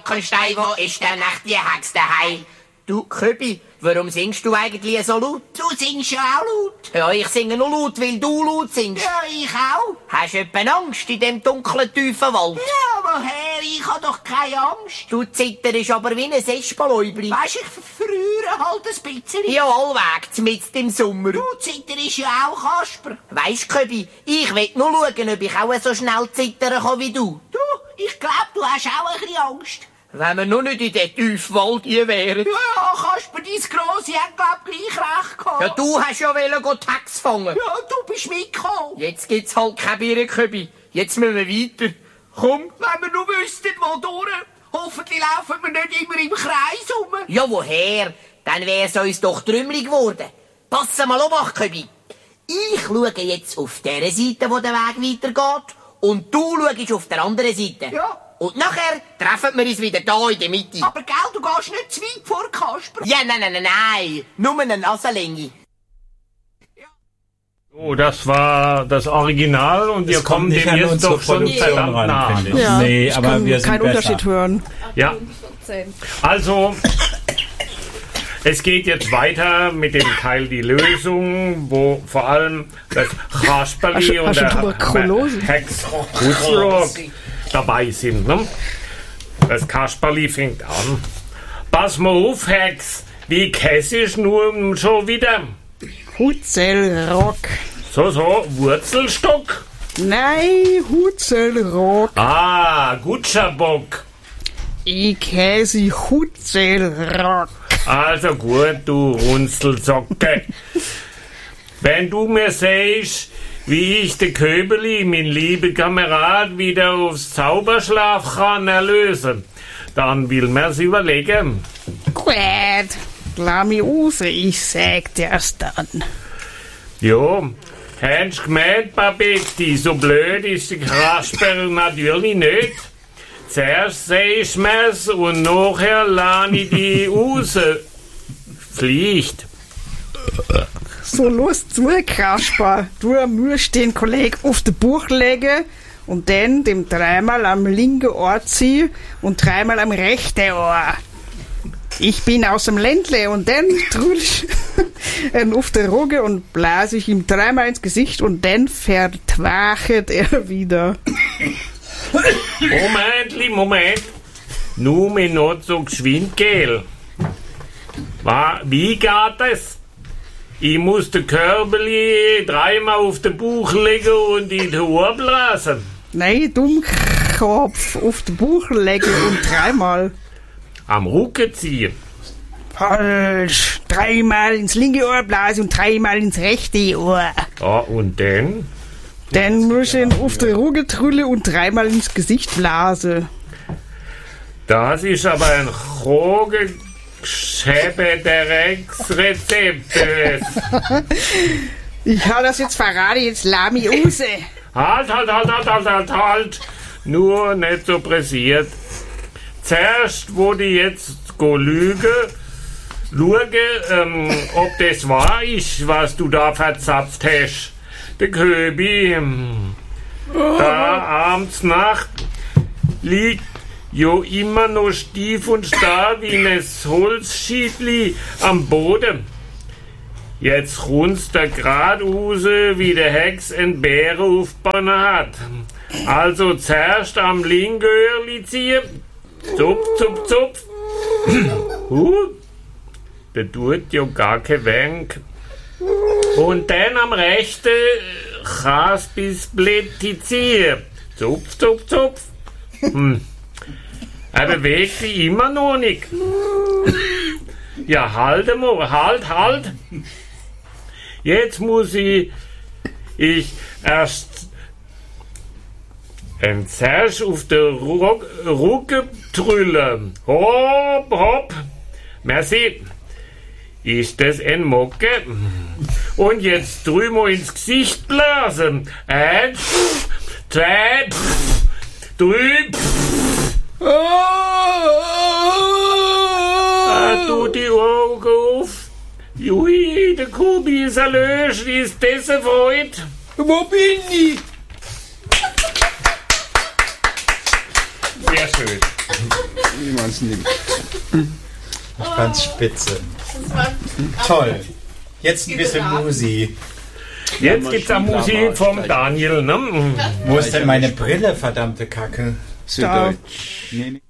Stachelstein, wo ist denn echt die Hex daheim? Du, Köbi, warum singst du eigentlich so laut? Du singst ja auch laut. Ja, ich singe nur laut, weil du laut singst. Ja, ich auch. Hast du etwa Angst in dem dunklen, tiefen Wald? Ja, woher? Ich hab doch keine Angst. Du zitterst aber wie ein Espenläubli. Weisst, ich verfriere halt ein bisschen. Ja, allweg, mitten im Sommer. Du zitterst ja auch, Kasper. Weisst, Köbi, ich will nur schauen, ob ich auch so schnell zittern kann wie du. Du, ich glaub, du hast auch ein bisschen Angst. Wenn wir nur nicht in den tiefen Wald hier wären. Ja, Kasper, dein Grosse hat, glaub, gleich recht gehabt. Ja, du hast ja wollen Tax fangen. Ja, du bist mitgekommen. Jetzt gibt's halt kein Birnenköbi. Jetzt müssen wir weiter. Komm. Wenn wir nur wüssten, wo durch. Hoffentlich laufen wir nicht immer im Kreis rum. Ja, woher? Dann wär's uns doch trümmelig geworden. Pass mal auf, Köbi. Ich schaue jetzt auf der Seite, wo der Weg weitergeht. Und du schaust auf der anderen Seite. Ja. Und nachher treffen wir uns wieder da in der Mitte. Aber gell, du gehst nicht zu weit vor, Kasper. Ja, nein. Nur eine Nasenlänge. Oh, das war das Original und ihr kommt dem jetzt doch schon verdammt nah. Ja, Nee, ich aber kann wir sind keinen besser. Unterschied hören. Ja, also es geht jetzt weiter mit dem Teil die Lösung, wo vor allem das Kasperli und Hast du der Tuberkulose? Hex Hutzrock dabei sind. Ne? Das Kasperli fängt an. Pass mal auf, Hex, wie kässisch nur schon wieder. Hutzelrock. So, Wurzelstock. Nein, Hutzelrock. Ah, Gutscherbock. Ich käse Hutzelrock. Also gut, du Runzelsocke. Wenn du mir sagst, wie ich den Köbeli, mein lieber Kamerad, wieder aufs Zauberschlaf kann erlösen, dann will mir's überlegen. Gut, lass mich raus, ich sag dir's dann. Jo, hast du gemeint, Babetti, so blöd ist der Kasper natürlich nicht. Zuerst sagst du mir's und nachher lass ich die raus. Pflicht. So, los zu, Kasper. Du musst den Kollegen auf den Buch legen und dann dem dreimal am linken Ohr ziehen und dreimal am rechten Ohr. Ich bin aus dem Ländle und dann trüll ich auf der Rogge und blase ich ihm dreimal ins Gesicht und dann vertwachet er wieder. Moment. Nur mir nicht so geschwind, gell? Wie geht das? Ich muss den Körbeli dreimal auf den Bauch legen und in die Ohr blasen. Nein, Dummkopf, auf den Bauch legen und dreimal. Am Rücken ziehen. Falsch. Dreimal ins linke Ohr blasen und dreimal ins rechte Ohr. Ja, und dann? Dann muss ich ihn auf der Rogge trüllen und dreimal ins Gesicht blasen. Das ist aber ein Schäbe der Rex-Rezept. Ich hab das jetzt verraten, jetzt lass mich raus. Halt. Nur nicht so pressiert. Zuerst, wo die jetzt schauen, ob das wahr ist, was du da verzapft hast. Der Köbi, da abends Nacht liegt jo immer noch stief und starr wie ein Holzschiedli am Boden. Jetzt runzt er grad raus, wie der Hex en Bären aufgebaut hat. Also zuerst am linken Öhrli ziehen. Zupf. Der tut ja gar kein Wenk. Und dann am rechten Chas bis Blätti ziehen. Zupf. Er bewegt sich immer noch nicht. Ja, halt mal, halt. Jetzt muss ich erst zuerst auf der Rücken trüllen. Hopp. Merci. Ist das ein Mocke? Und jetzt drüber ins Gesicht blasen. 1, 2, 3. Tu die Augen auf. Jui, der Kubi ist erlöscht. Ist das eine Freude? Wo bin ich? Sehr schön. wie man es nimmt. Ich fand's spitze. Toll. Jetzt ein bisschen Musi. Jetzt gibt's eine Musik vom Daniel, ne? Wo ist denn meine Brille, verdammte Kacke? Süddeutsch. Nee, nee.